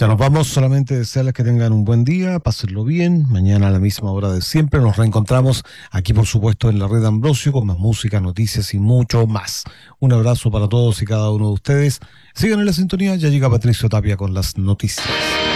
Ya nos vamos, solamente desearles que tengan un buen día, pásenlo bien. Mañana a la misma hora de siempre nos reencontramos aquí, por supuesto, en la Red Ambrosio con más música, noticias y mucho más. Un abrazo para todos y cada uno de ustedes. Sigan en la sintonía, ya llega Patricio Tapia con las noticias.